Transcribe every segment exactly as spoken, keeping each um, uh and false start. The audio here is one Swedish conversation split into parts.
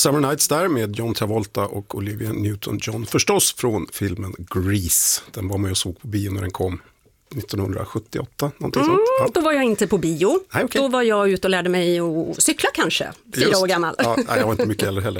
Summer Nights där med John Travolta och Olivia Newton-John. Förstås från filmen Grease. Den var man ju såg på bio när den kom nittonhundrasjuttioåtta. Någonting mm, sånt. Ja. Då var jag inte på bio. Nej, okay. Då var jag ute och lärde mig att cykla kanske. Fyra Just. år gammal. Ja, nej, jag var inte mycket heller heller.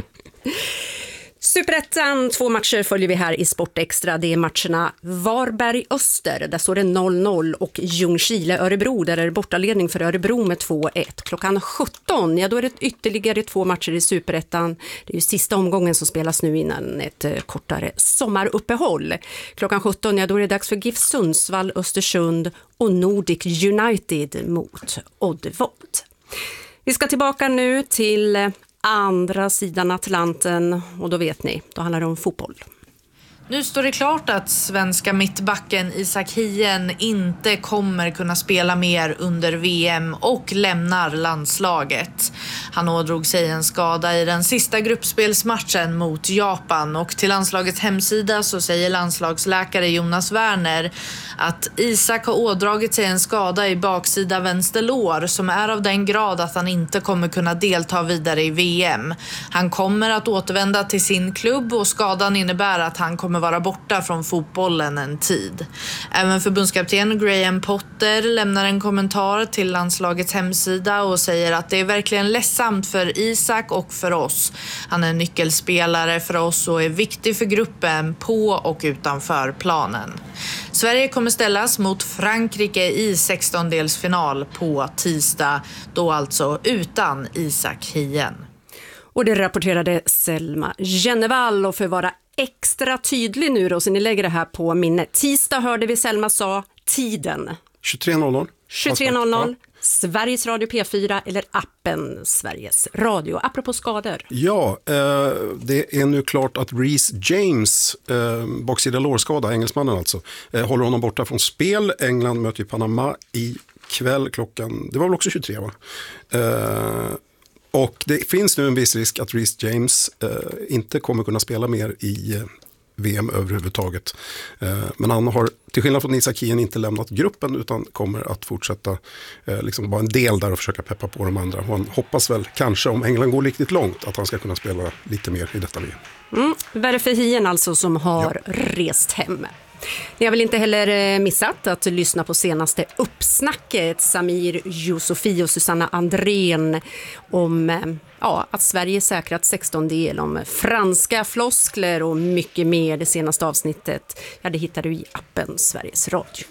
Superettan, två matcher följer vi här i Sportextra. Det är matcherna Varberg-Öster, där står det noll noll, och Ljungskile-Örebro, där är det bortaledning för Örebro med två ett. Klockan sjutton, ja då är det ytterligare två matcher i Superettan. Det är ju sista omgången som spelas nu innan ett kortare sommaruppehåll. Klockan sjutton, ja då är det dags för GIF Sundsvall, Östersund och Nordic United mot Oddevold. Vi ska tillbaka nu till andra sidan Atlanten, och då vet ni, då handlar det om fotboll. Nu står det klart att svenska mittbacken Isak Hien inte kommer kunna spela mer under V M och lämnar landslaget. Han ådrog sig en skada i den sista gruppspelsmatchen mot Japan, och till landslagets hemsida så säger landslagsläkare Jonas Werner att Isak har ådragit sig en skada i baksida vänster lår som är av den grad att han inte kommer kunna delta vidare i V M. Han kommer att återvända till sin klubb, och skadan innebär att han kommer vara borta från fotbollen en tid. Även förbundskapten Graham Potter lämnar en kommentar till landslagets hemsida och säger att det är verkligen ledsamt för Isak och för oss. Han är en nyckelspelare för oss och är viktig för gruppen på och utanför planen. Sverige kommer ställas mot Frankrike i sextondelsfinal på tisdag, då alltså utan Isak Hien. Och det rapporterade Selma Jennevall, och för att vara extra tydlig nu då, så ni lägger det här på minnet. Tisdag hörde vi Selma sa tiden. tjugotre noll noll. tjugotre noll noll. Sveriges Radio P fyra eller appen Sveriges Radio. Apropå skador. Ja, eh, det är nu klart att Reece James, eh, baksida lårskada, engelsmannen alltså, eh, håller honom borta från spel. England möter ju Panama i kväll klockan, det var väl också tjugotre va? Eh, och det finns nu en viss risk att Reece James eh, inte kommer kunna spela mer i eh, V M överhuvudtaget. Eh, men han har till skillnad från Isak Hien inte lämnat gruppen, utan kommer att fortsätta eh, liksom vara en del där och försöka peppa på de andra. Och han hoppas väl kanske, om England går riktigt långt, att han ska kunna spela lite mer i detta V M. Mm, Värre för Hien alltså, som har ja. rest hem. Ni har väl inte heller missat att lyssna på senaste uppsnacket Samir Yusufi och Susanna Andrén om ja, att Sverige säkrat sextondel, om franska floskler och mycket mer. Det senaste avsnittet, ja, det hittar du i appen Sveriges Radio.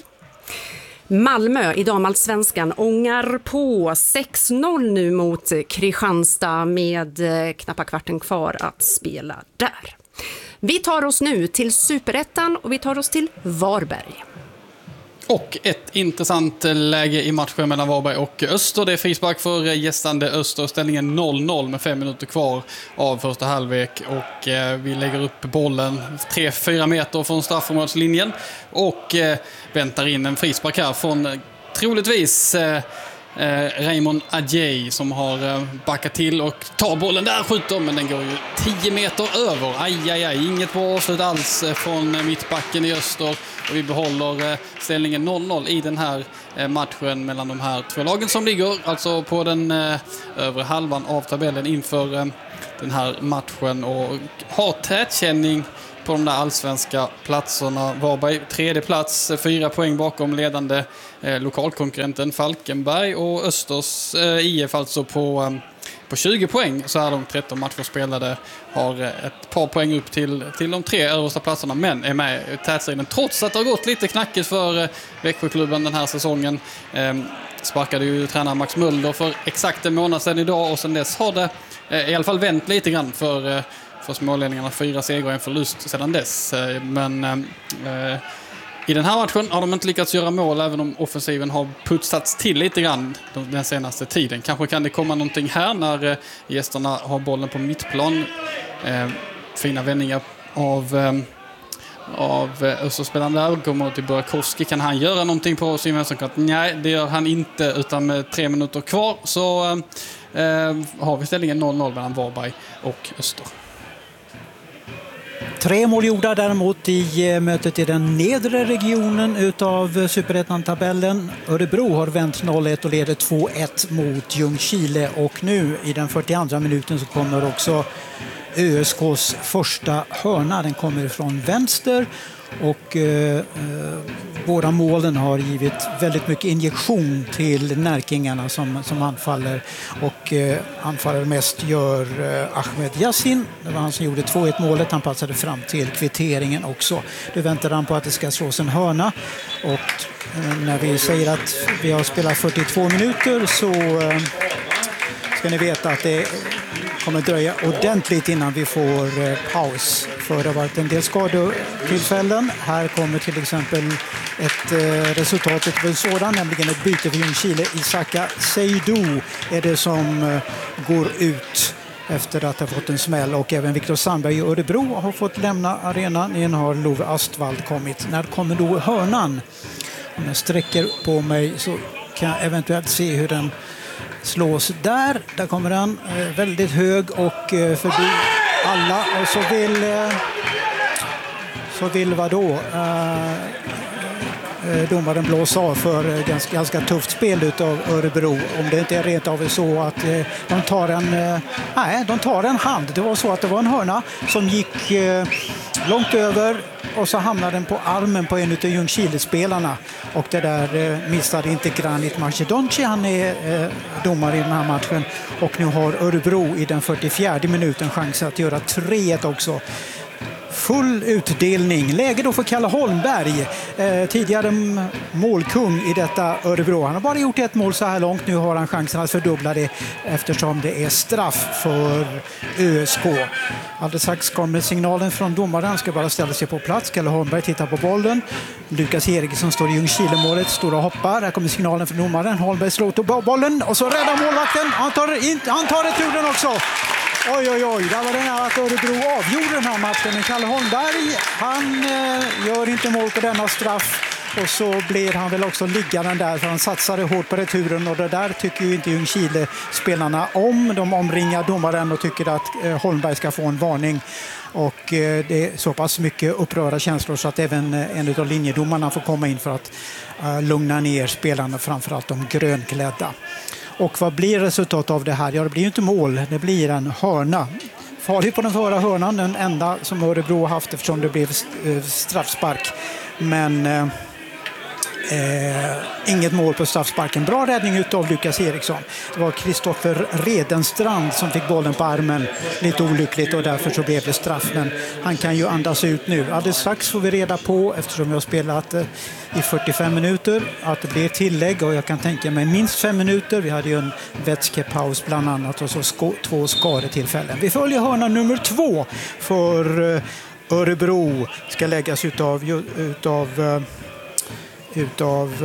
Malmö i damallsvenskan ångar på sex noll nu mot Kristianstad med knappa kvarten kvar att spela där. Vi tar oss nu till Superettan och vi tar oss till Varberg. Och ett intressant läge i matchen mellan Varberg och Öster. Det är frispark för gästande Öster. Ställningen noll noll med fem minuter kvar av första halvlek. Och eh, vi lägger upp bollen tre fyra meter från straffområdeslinjen. Och eh, väntar in en frispark här från eh, troligtvis... Eh, Eh, Raymond Adjei som har eh, backat till och tar bollen där, skjuter, men den går ju tio meter över. Aj, aj, aj. Inget bra avslut alls eh, från mittbacken i Öster, och vi behåller eh, ställningen noll noll i den här eh, matchen mellan de här två lagen som ligger alltså på den eh, övre halvan av tabellen inför eh, den här matchen och har tätkänning på de där allsvenska platserna. Varberg tredje plats, fyra poäng bakom ledande eh, lokalkonkurrenten Falkenberg, och Östers eh, I F alltså på, eh, på tjugo poäng. Så är de tretton matcher spelade, har eh, ett par poäng upp till, till de tre översta platserna, men är med i tätstriden trots att det har gått lite knackigt för eh, Växjöklubben den här säsongen. Eh, sparkade ju tränare Max Mölder för exakt en månad sedan idag, och sedan dess har det eh, i alla fall vänt lite grann för eh, för smålänningarna. Fyra segrar och en förlust sedan dess. Men eh, i den här matchen har de inte lyckats göra mål, även om offensiven har putsats till lite grann den senaste tiden. Kanske kan det komma någonting här när eh, gästerna har bollen på mittplan. Eh, fina vändningar av eh, av Österspelaren där. Kommer till Burakovsky. Kan han göra någonting på sin vänsterkant? Nej, det gör han inte, utan med tre minuter kvar så eh, har vi ställningen noll noll mellan Varberg och Öster. tre mål gjorda däremot i mötet i den nedre regionen utav Superettan-tabellen. Örebro har vänt noll ett och leder två ett mot Ljungskile, och nu i den fyrtioandra minuten så kommer också ÖSKs första hörna. Den kommer från vänster, och eh, eh, båda målen har givit väldigt mycket injektion till närkingarna som, som anfaller, och eh, anfaller mest gör eh, Ahmed Yassin. Det var han som gjorde två ett målet. Han passade fram till kvitteringen också. Nu väntar han på att det ska slås en hörna, och eh, när vi säger att vi har spelat fyrtiotvå minuter så eh, ska ni veta att det kommer dröja ordentligt innan vi får eh, paus. För det har varit en del skadetillfällen. Här kommer till exempel ett eh, resultatet för en sådan, nämligen ett byte för Ljungskile. Isaka Seydou är det som eh, går ut efter att ha fått en smäll, och även Viktor Sandberg i Örebro har fått lämna arenan. Igen har Love Astvald kommit. När kommer då hörnan? Om jag sträcker på mig så kan jag eventuellt se hur den slås där. Där kommer den eh, väldigt hög och eh, förbi alla, och så vill eh, så vill vad då eh, domaren blåsa av för eh, ganska, ganska tufft spel utav Örebro. Om det inte är rent av så att eh, de tar en eh, nej, de tar en hand. Det var så att det var en hörna som gick eh, långt över, och så hamnade den på armen på en av Ljungskile-spelarna, och det där eh, missade inte Granit Macedonci. Han är eh, domare i den här matchen, och nu har Örebro i den fyrtiofjärde minuten chans att göra tre ett också. Full utdelning. Läge då för Kalle Holmberg, eh, tidigare målkung i detta Örebro. Han har bara gjort ett mål så här långt. Nu har han chansen att fördubbla det eftersom det är straff för ÖSK. Alldeles strax kommer signalen från domaren. Han ska bara ställa sig på plats. Kalle Holmberg tittar på bollen. Lukas Eriksson står i Ljungskile-målet. Står och hoppar. Här kommer signalen från domaren. Holmberg slår på bollen och så räddar målvakten. Han tar, in, han tar returen också. Oj, oj, oj. Där var det nära att Örebro avgjorde den här matchen. Men Kalle Holmberg, han eh, gör inte mål på denna straff. Och så blir han väl också liggande där, för han satsade hårt på returen. Och det där tycker ju inte Ljungskile-spelarna om. De omringar domaren och tycker att eh, Holmberg ska få en varning. Och eh, det är så pass mycket upprörda känslor så att även eh, en av linjedomarna får komma in för att eh, lugna ner spelarna, framförallt de grönklädda. Och vad blir resultatet av det här? Ja, det blir ju inte mål, det blir en hörna. Farlig på den förra hörnan, den enda som Örebro har haft eftersom det blev straffspark. Men eh, eh, inget mål på straffsparken. Bra räddning av Lukas Eriksson. Det var Kristoffer Redenstrand som fick bollen på armen. Lite olyckligt, och därför så blev det straff. Men han kan ju andas ut nu. Alldeles strax får vi reda på, eftersom vi har spelat eh, i fyrtiofem minuter, att det blir tillägg, och jag kan tänka mig minst fem minuter. Vi hade ju en vätskepaus bland annat, och så sko- två skadetillfällen. Vi följer hörna nummer två för eh, Örebro. Ska läggas utav, utav, utav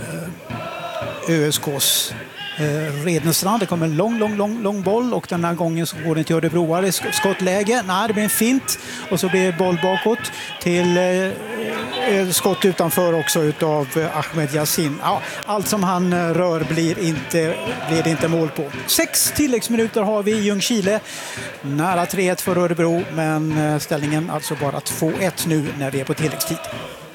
uh, ÖSKs uh, Redenstrand. Det kommer en lång, lång, lång, lång boll, och den här gången så går den till Örebroare. Skottläge. Nej, det blir en fint, och så blir det boll bakåt till uh, skott utanför också utav Ahmed Yassin. Ja, allt som han rör blir, inte, blir det inte mål på. Sex tilläggsminuter har vi i Ljungskile. Nära tre ett för Örebro, men ställningen alltså bara två ett nu när vi är på tilläggstid.